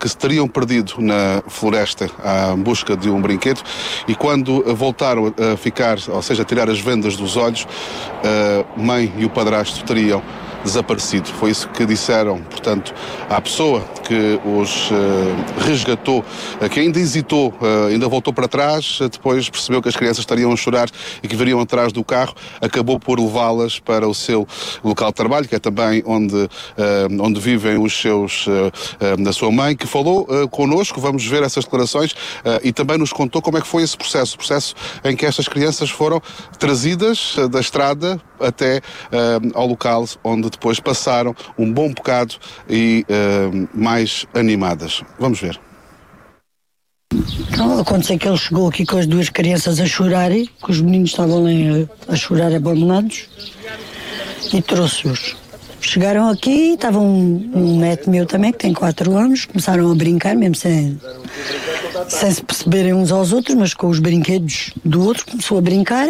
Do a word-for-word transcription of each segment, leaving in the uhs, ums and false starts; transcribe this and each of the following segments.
que se teriam perdido na floresta à busca de um brinquedo e quando voltaram a ficar, ou seja, a tirar as vendas dos olhos, a mãe e o padrasto teriam desaparecido. Foi isso que disseram, portanto, à pessoa que os uh, resgatou, uh, que ainda hesitou, uh, ainda voltou para trás, uh, depois percebeu que as crianças estariam a chorar e que viriam atrás do carro, acabou por levá-las para o seu local de trabalho, que é também onde, uh, onde vivem os seus, uh, uh, da sua mãe, que falou uh, connosco, vamos ver essas declarações, uh, e também nos contou como é que foi esse processo, o processo em que estas crianças foram trazidas uh, da estrada até uh, ao local onde depois passaram um bom bocado e uh, mais animadas. Vamos ver. Então, aconteceu que ele chegou aqui com as duas crianças a chorarem, que os meninos estavam ali a, a chorar abandonados, e trouxe-os. Chegaram aqui, estava um, um neto meu também, que tem quatro anos, começaram a brincar, mesmo sem, sem se perceberem uns aos outros, mas com os brinquedos do outro, começou a brincar.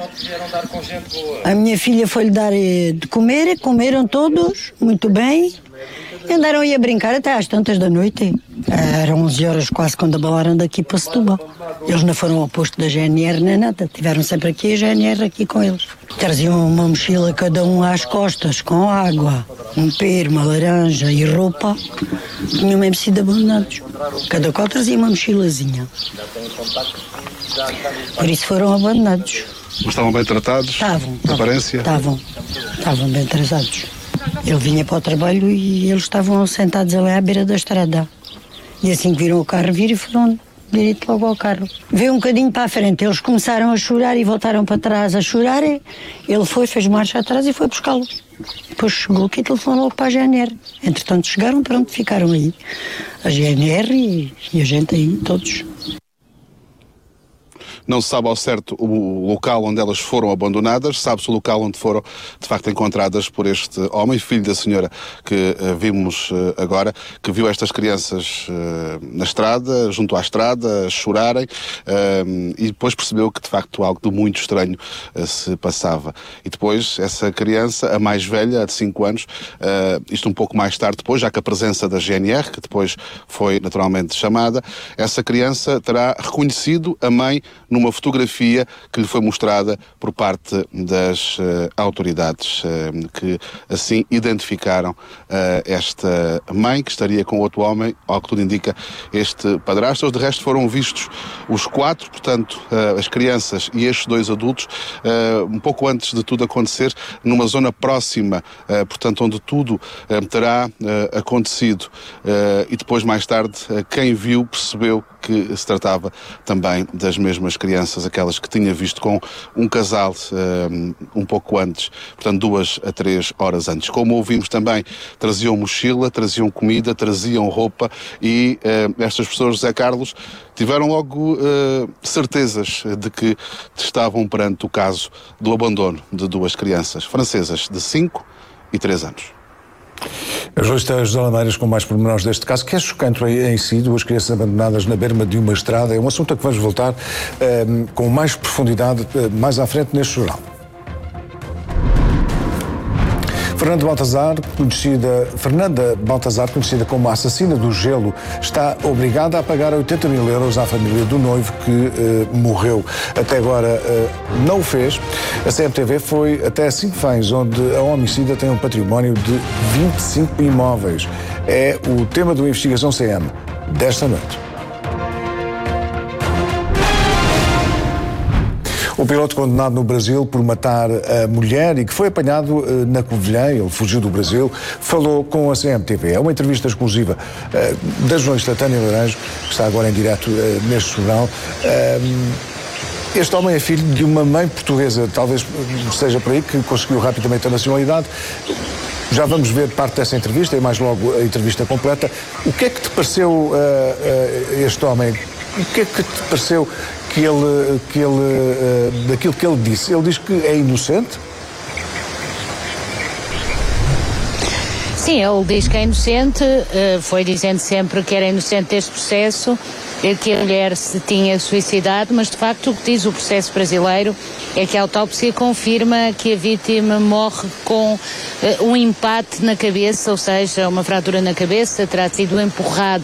A minha filha foi-lhe dar de comer, comeram todos, muito bem, e andaram aí a brincar até às tantas da noite. Eram onze horas quase quando abalaram daqui para Setúbal. Eles não foram ao posto da G N R nem nada, tiveram sempre aqui a G N R aqui com eles. Traziam uma mochila cada um às costas, com água, um pera, uma laranja e roupa. Tinham mesmo sido abandonados. Cada qual trazia uma mochilazinha. Por isso foram abandonados. Mas estavam bem tratados? Estavam. Aparência? Estavam. Estavam bem tratados. Ele vinha para o trabalho e eles estavam sentados ali à beira da estrada. E assim que viram o carro vir e foram direito logo ao carro. Veio um bocadinho para a frente, eles começaram a chorar e voltaram para trás a chorar. Ele foi, fez marcha atrás e foi buscá-los. Depois chegou aqui e telefonou logo para a G N R. Entretanto chegaram, pronto, ficaram aí. A G N R e, e a gente aí, todos. Não se sabe ao certo o local onde elas foram abandonadas, sabe-se o local onde foram, de facto, encontradas por este homem, filho da senhora que uh, vimos uh, agora, que viu estas crianças uh, na estrada, junto à estrada, chorarem, uh, e depois percebeu que, de facto, algo de muito estranho uh, se passava. E depois, essa criança, a mais velha, a de cinco anos, uh, isto um pouco mais tarde depois, já que a presença da G N R, que depois foi naturalmente chamada, essa criança terá reconhecido a mãe numa fotografia que lhe foi mostrada por parte das uh, autoridades, uh, que assim identificaram uh, esta mãe, que estaria com outro homem, ao que tudo indica, este padrasto. De resto foram vistos os quatro, portanto, uh, as crianças e estes dois adultos, uh, um pouco antes de tudo acontecer, numa zona próxima, uh, portanto, onde tudo uh, terá uh, acontecido. Uh, e depois, mais tarde, uh, quem viu percebeu que se tratava também das mesmas crianças, aquelas que tinha visto com um casal um, um pouco antes, portanto duas a três horas antes. Como ouvimos também, traziam mochila, traziam comida, traziam roupa e uh, estas pessoas, José Carlos, tiveram logo uh, certezas de que estavam perante o caso do abandono de duas crianças francesas de cinco e três anos. A jornalista José Lameiras com mais pormenores deste caso, que é chocante em si, duas crianças abandonadas na berma de uma estrada. É um assunto a que vamos voltar um, com mais profundidade mais à frente neste jornal. Fernanda Baltazar, conhecida, Fernanda Baltazar, conhecida como a assassina do gelo, está obrigada a pagar oitenta mil euros à família do noivo que uh, morreu. Até agora uh, não o fez. A C M T V foi até Sinfãs, onde a homicida tem um património de vinte e cinco imóveis. É o tema do Investigação C M desta noite. O piloto condenado no Brasil por matar a mulher e que foi apanhado uh, na Covilhã, ele fugiu do Brasil, falou com a C M T V. É uma entrevista exclusiva uh, da jornalista Tânia Laranjo, que está agora em direto uh, neste jornal. Uh, este homem é filho de uma mãe portuguesa, talvez seja por aí que conseguiu rapidamente a nacionalidade. Já vamos ver parte dessa entrevista e mais logo a entrevista completa. O que é que te pareceu uh, uh, este homem? O que é que te pareceu que ele, que ele, uh, daquilo que ele disse? Ele diz que é inocente? Sim, ele diz que é inocente, uh, foi dizendo sempre que era inocente deste processo, que a mulher se tinha suicidado, mas de facto o que diz o processo brasileiro é que a autópsia confirma que a vítima morre com uh, um impacto na cabeça, ou seja, uma fratura na cabeça, terá sido empurrado